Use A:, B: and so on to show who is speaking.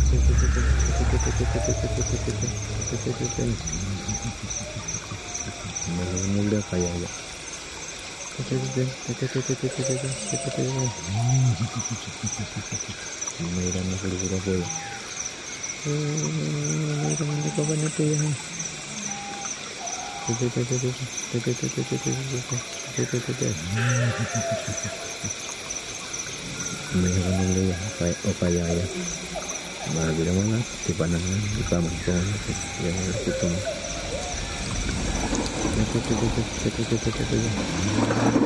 A: Udah kayak ya. Mainan masuk di Surabaya. Mainan kapan itu ya? Mainan dulu ya, kayak ya. Bagi mana di pandangan di kamar yang itu.